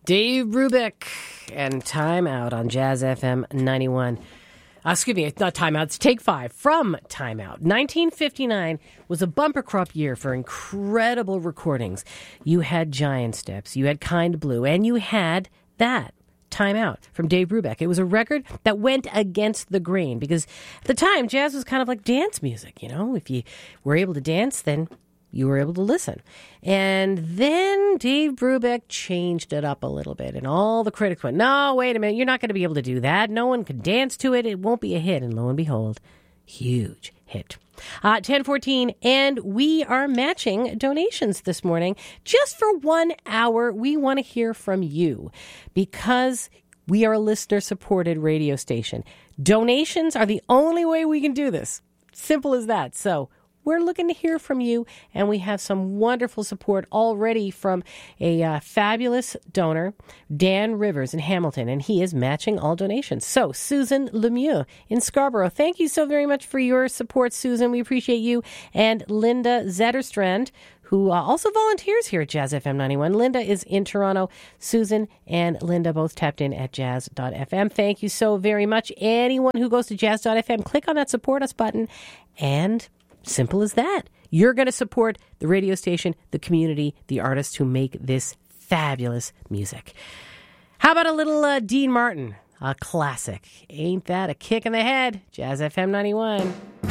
Dave Brubeck and Time Out on Jazz FM 91. Excuse me, it's not Time Out, it's Take 5 from Time Out. 1959 was a bumper crop year for incredible recordings. You had Giant Steps, you had Kind Blue, and you had that. Time Out from Dave Brubeck. It was a record that went against the grain because at the time, jazz was kind of like dance music, you know? If you were able to dance, then you were able to listen. And then Dave Brubeck changed it up a little bit, and all the critics went, no, wait a minute, you're not going to be able to do that. No one can dance to it. It won't be a hit. And lo and behold, huge hit. 10:14, and we are matching donations this morning. Just for 1 hour, we want to hear from you because we are a listener-supported radio station. Donations are the only way we can do this. Simple as that. So we're looking to hear from you, and we have some wonderful support already from a fabulous donor, Dan Rivers in Hamilton, and he is matching all donations. So, Susan Lemieux in Scarborough, thank you so very much for your support, Susan. We appreciate you. And Linda Zetterstrand, who also volunteers here at Jazz FM 91. Linda is in Toronto. Susan and Linda both tapped in at jazz.fm. Thank you so very much. Anyone who goes to jazz.fm, click on that support us button, and simple as that. You're going to support the radio station, the community, the artists who make this fabulous music. How about a little Dean Martin, a classic? Ain't that a kick in the head? Jazz FM 91.